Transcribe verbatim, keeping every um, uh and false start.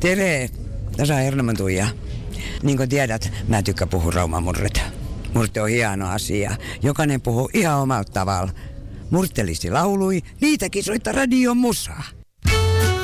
Tere, tässä on Ernoman Tuija. Niin kuin tiedät, mä tykkään puhua Rauman murreta. Murte on hieno asia. Jokainen puhuu ihan omalla tavalla. Murtelisi laului, niitäkin soittaa radion musaa.